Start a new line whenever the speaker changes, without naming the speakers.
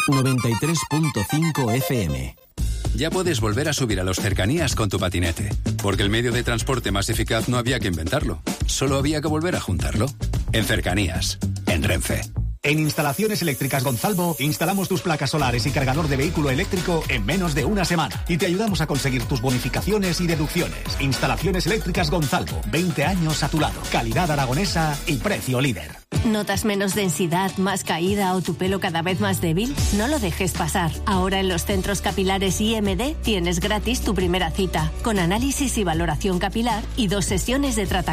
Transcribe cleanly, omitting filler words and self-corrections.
93.5 FM.
Ya puedes volver a subir a los cercanías con tu patinete, porque el medio de transporte más eficaz no había que inventarlo, solo había que volver a juntarlo. En Cercanías, en Renfe.
En Instalaciones Eléctricas Gonzalvo instalamos tus placas solares y cargador de vehículo eléctrico en menos de una semana y te ayudamos a conseguir tus bonificaciones y deducciones. Instalaciones Eléctricas Gonzalvo, 20 años a tu lado, calidad aragonesa y precio líder.
¿Notas menos densidad, más caída o tu pelo cada vez más débil? No lo dejes pasar. Ahora en los centros capilares IMD tienes gratis tu primera cita, con análisis y valoración capilar y 2 sesiones de tratamiento